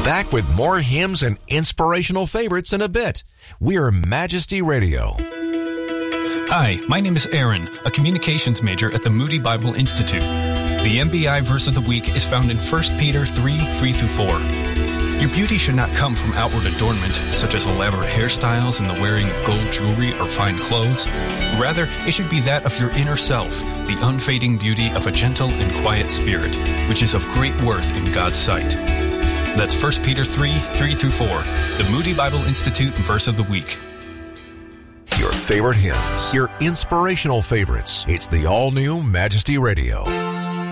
Back with more hymns and inspirational favorites in a bit. We're Majesty Radio. Hi, my name is Aaron, a communications major at the Moody Bible Institute. The MBI verse of the week is found in 1 Peter 3:3-4. Your beauty should not come from outward adornment, such as elaborate hairstyles and the wearing of gold jewelry or fine clothes. Rather, it should be that of your inner self, the unfading beauty of a gentle and quiet spirit, which is of great worth in God's sight. That's 1 Peter 3:3-4, the Moody Bible Institute verse of the week. Your favorite hymns, your inspirational favorites. It's the all-new Majesty Radio.